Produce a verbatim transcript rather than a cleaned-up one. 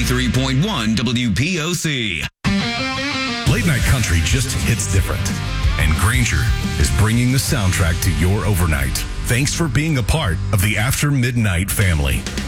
ninety-three point one W P O C. Late night country just hits different. And Granger is bringing the soundtrack to your overnight. Thanks for being a part of the After Midnight family.